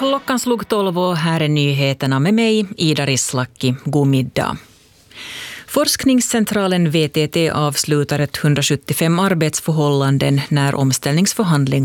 Klockan slog 12 och här är nyheterna med mig, Ida Rislaki. God middag. Forskningscentralen VTT avslutar 175 arbetsförhållanden när omställningsförhandlingar